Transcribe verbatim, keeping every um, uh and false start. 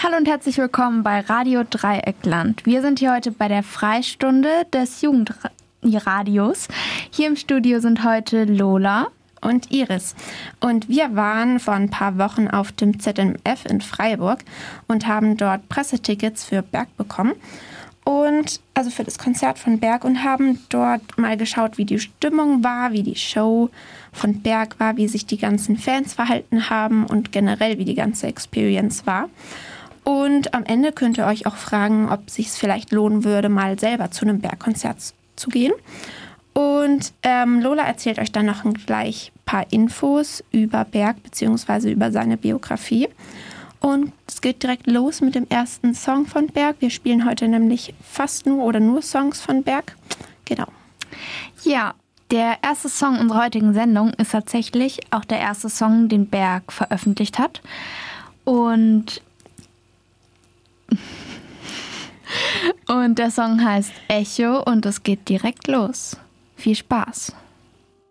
Hallo und herzlich willkommen bei Radio Dreieckland. Wir sind hier heute bei der Freistunde des Jugendradios. Hier im Studio sind heute Lola und Iris. Und wir waren vor ein paar Wochen auf dem Z M F in Freiburg und haben dort Pressetickets für Berg bekommen. Und also für das Konzert von Berg und haben dort mal geschaut, wie die Stimmung war, wie die Show von Berg war, wie sich die ganzen Fans verhalten haben und generell wie die ganze Experience war. Und am Ende könnt ihr euch auch fragen, ob es sich vielleicht lohnen würde, mal selber zu einem Bergkonzert zu gehen. Und ähm, Lola erzählt euch dann noch gleich ein paar Infos über Berg bzw. über seine Biografie. Und es geht direkt los mit dem ersten Song von Berg. Wir spielen heute nämlich fast nur oder nur Songs von Berg. Genau. Ja, der erste Song unserer heutigen Sendung ist tatsächlich auch der erste Song, den Berg veröffentlicht hat. Und Und der Song heißt Echo und es geht direkt los. Viel Spaß!